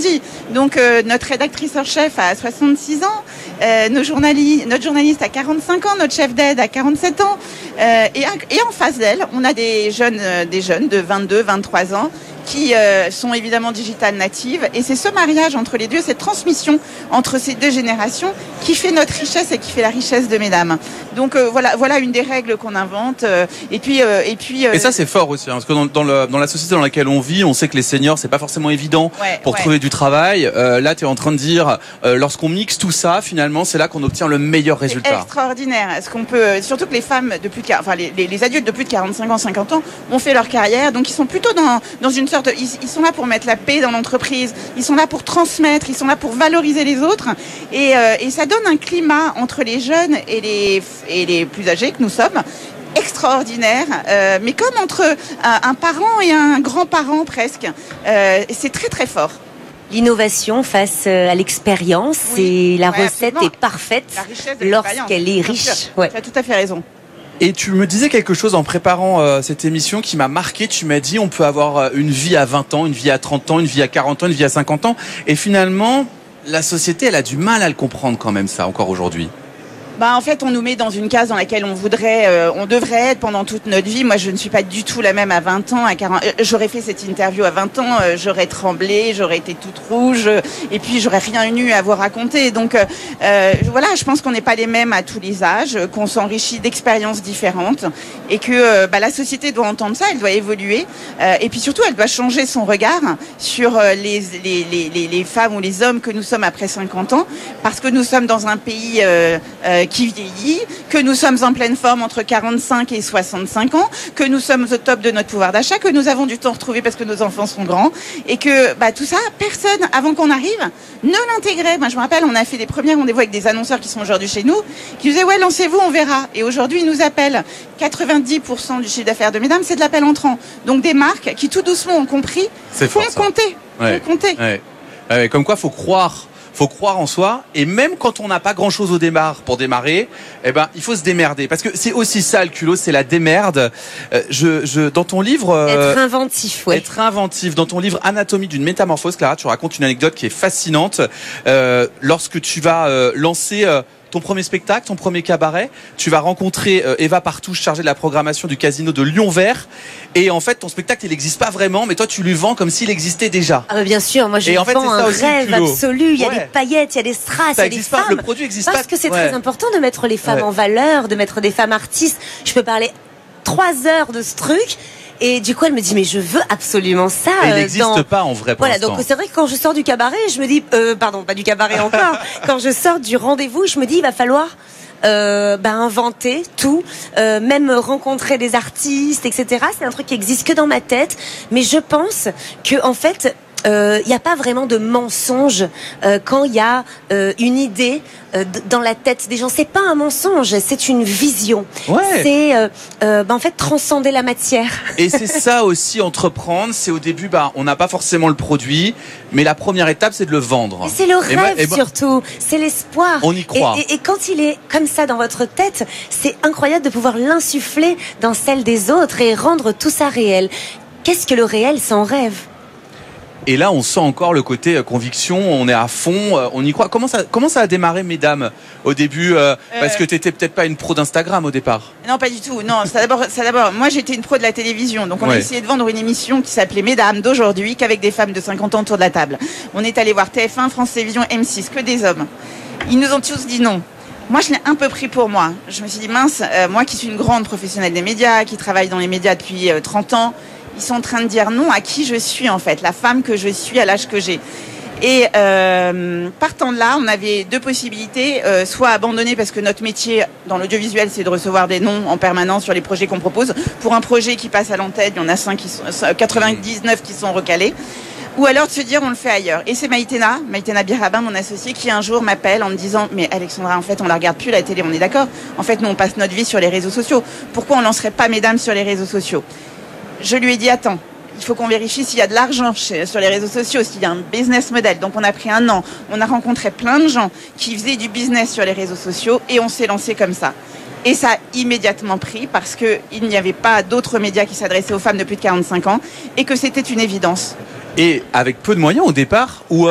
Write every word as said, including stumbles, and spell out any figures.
grandit. Donc euh, notre rédactrice en chef a soixante-six ans, euh, nos journali- notre journaliste a quarante-cinq ans, notre chef d'aide a quarante-sept ans. Euh, et, et en face d'elle, on a des jeunes, euh, des jeunes de vingt-deux, vingt-trois ans qui euh, sont évidemment digital natives. Et c'est ce mariage entre les deux, cette transmission entre ces deux générations qui fait notre richesse et qui fait la richesse de Mesdames. Donc euh, voilà, voilà une des règles qu'on invente. Euh, et puis, euh, et puis. Euh, et ça c'est fort aussi, hein, parce que dans, dans, le, dans la société dans laquelle on vit, on sait que les seniors c'est pas forcément évident ouais, pour ouais. trouver du travail. Euh, là, tu es en train de dire, euh, lorsqu'on mixe tout ça, finalement, c'est là qu'on obtient le meilleur résultat. C'est extraordinaire. Ce qu'on peut, surtout que les femmes de plus de, enfin les, les, les adultes de plus de quarante-cinq ans, cinquante ans, ont fait leur carrière, donc ils sont plutôt dans dans une sorte, de, ils, ils sont là pour mettre la paix dans l'entreprise. Ils sont là pour transmettre. Ils sont là pour valoriser les autres. Et, euh, et ça donne un climat entre les jeunes et les et les plus âgés que nous sommes. Extraordinaire, euh, mais comme entre un, un parent et un grand-parent presque. Euh, c'est très très fort. L'innovation face à l'expérience, oui, et la ouais, recette absolument. Est parfaite lorsqu'elle est riche. Ouais. Tu as tout à fait raison. Et tu me disais quelque chose en préparant euh, cette émission qui m'a marqué. Tu m'as dit on peut avoir une vie à vingt ans, une vie à trente ans, une vie à quarante ans, une vie à cinquante ans. Et finalement, la société, elle a du mal à le comprendre quand même, ça, encore aujourd'hui. Bah en fait, on nous met dans une case dans laquelle on voudrait, euh, on devrait être pendant toute notre vie. Moi, je ne suis pas du tout la même à vingt ans, à quarante. Euh, j'aurais fait cette interview à vingt ans, euh, j'aurais tremblé, j'aurais été toute rouge, euh, et puis j'aurais rien eu à vous raconter. Donc euh, euh, voilà, je pense qu'on n'est pas les mêmes à tous les âges, euh, qu'on s'enrichit d'expériences différentes, et que euh, bah, la société doit entendre ça, elle doit évoluer, euh, et puis surtout, elle doit changer son regard sur euh, les, les les les les femmes ou les hommes que nous sommes après cinquante ans, parce que nous sommes dans un pays euh, euh, qui vieillit, que nous sommes en pleine forme entre quarante-cinq et soixante-cinq ans, que nous sommes au top de notre pouvoir d'achat, que nous avons du temps retrouvé parce que nos enfants sont grands, et que bah, tout ça, personne, avant qu'on arrive, ne l'intégrait. Moi, je me rappelle, on a fait des premiers rendez-vous avec des annonceurs qui sont aujourd'hui chez nous, qui disaient « Ouais, lancez-vous, on verra ». Et aujourd'hui, ils nous appellent. quatre-vingt-dix pour cent du chiffre d'affaires de Mesdames, c'est de l'appel entrant. Donc des marques qui, tout doucement, ont compris, c'est font fort, compter. Ouais. Font compter. Ouais. Ouais, comme quoi, faut croire. Faut croire en soi, et même quand on n'a pas grand chose au départ pour démarrer, eh ben il faut se démerder, parce que c'est aussi ça le culot, c'est la démerde. Euh, je, je, dans ton livre, euh, être inventif, ouais. Être inventif. Dans ton livre Anatomie d'une métamorphose, Clara, tu racontes une anecdote qui est fascinante. Euh, lorsque tu vas euh, lancer euh, ton premier spectacle, ton premier cabaret, tu vas rencontrer euh, Eva Partouche, chargée de la programmation du casino de Lyon-Vert. Et en fait, ton spectacle, il n'existe pas vraiment, mais toi, tu lui vends comme s'il existait déjà. Ah bah bien sûr, moi je et en fait, vends un rêve absolu. Il y a ouais. des paillettes, il y a des strass, ça il y a des pas, femmes. Le produit existe Parce pas. que c'est ouais. très important de mettre les femmes ouais. en valeur, de mettre des femmes artistes. Je peux parler trois heures de ce truc. Et du coup, elle me dit, mais je veux absolument ça. Et il n'existe dans... pas en vrai pour Voilà, l'instant. donc c'est vrai que quand je sors du cabaret, je me dis, euh, pardon, pas du cabaret encore. Quand je sors du rendez-vous, je me dis, il va falloir euh, bah, inventer tout, euh, même rencontrer des artistes, et cetera. C'est un truc qui existe que dans ma tête. Mais je pense que en fait, il euh, n'y a pas vraiment de mensonge euh, quand il y a euh, une idée euh, d- dans la tête des gens. C'est pas un mensonge, c'est une vision. Ouais. C'est euh, euh, bah, en fait transcender la matière. Et c'est ça aussi, entreprendre. C'est au début, bah, on n'a pas forcément le produit, mais la première étape, c'est de le vendre. Et c'est le rêve et moi, et moi, surtout, c'est l'espoir. On y croit. Et, et, et quand il est comme ça dans votre tête, c'est incroyable de pouvoir l'insuffler dans celle des autres et rendre tout ça réel. Qu'est-ce que le réel sans rêve ? Et là, on sent encore le côté conviction, on est à fond, on y croit. Comment ça, comment ça a démarré, Mesdames, au début euh, Parce que tu n'étais peut-être pas une pro d'Instagram au départ. Non, pas du tout. Non, ça d'abord, ça d'abord. Moi, j'étais une pro de la télévision, donc on ouais. a essayé de vendre une émission qui s'appelait Mesdames d'aujourd'hui, qu'avec des femmes de cinquante ans autour de la table. On est allé voir T F un, France Télévisions, M six, que des hommes. Ils nous ont tous dit non. Moi, je l'ai un peu pris pour moi. Je me suis dit, mince, euh, moi qui suis une grande professionnelle des médias, qui travaille dans les médias depuis euh, trente ans, ils sont en train de dire non à qui je suis en fait, la femme que je suis à l'âge que j'ai. Et euh, partant de là, on avait deux possibilités, euh, soit abandonner parce que notre métier dans l'audiovisuel, c'est de recevoir des noms en permanence sur les projets qu'on propose. Pour un projet qui passe à l'antenne, il y en a cinq qui sont, quatre-vingt-dix-neuf qui sont recalés. Ou alors de se dire on le fait ailleurs. Et c'est Maïtena, Maïtena Birabin, mon associé, qui un jour m'appelle en me disant mais Alexandra, en fait on la regarde plus la télé, on est d'accord. En fait nous on passe notre vie sur les réseaux sociaux. Pourquoi on lancerait pas Mesdames sur les réseaux sociaux? Je lui ai dit attends, il faut qu'on vérifie s'il y a de l'argent chez, sur les réseaux sociaux, s'il y a un business model. Donc on a pris un an, on a rencontré plein de gens qui faisaient du business sur les réseaux sociaux et on s'est lancé comme ça. Et ça a immédiatement pris parce qu'il n'y avait pas d'autres médias qui s'adressaient aux femmes de plus de quarante-cinq ans et que c'était une évidence. Et avec peu de moyens au départ ou